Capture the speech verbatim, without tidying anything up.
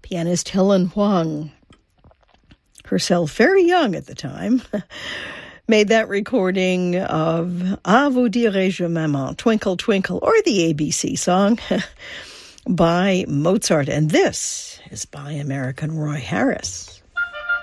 pianist Helen Huang, herself very young at the time, made that recording of À vous dirai-je maman, Twinkle Twinkle, or the A B C song by Mozart. And this is by American Roy Harris.